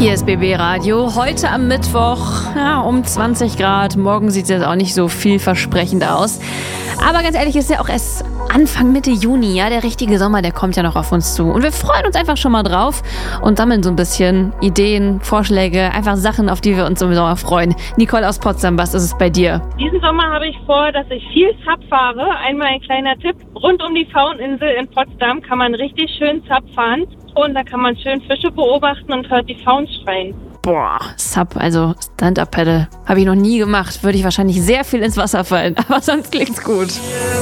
Hier ist BB Radio. Heute am Mittwoch um 20 Grad. Morgen sieht es jetzt auch nicht so vielversprechend aus. Aber ganz ehrlich, ist ja auch erst Anfang Mitte Juni. Ja, der richtige Sommer, der kommt ja noch auf uns zu. Und wir freuen uns einfach schon mal drauf und sammeln so ein bisschen Ideen, Vorschläge, einfach Sachen, auf die wir uns im Sommer freuen. Nicole aus Potsdam, was ist es bei dir? Diesen Sommer habe ich vor, dass ich viel Zap fahre. Einmal ein kleiner Tipp. Rund um die Fauninsel in Potsdam kann man richtig schön Zap fahren. Und da kann man schön Fische beobachten und hört die Fauns schreien. Boah, Sup, also Stand-Up-Paddle, habe ich noch nie gemacht. Würde ich wahrscheinlich sehr viel ins Wasser fallen, aber sonst klingt's gut.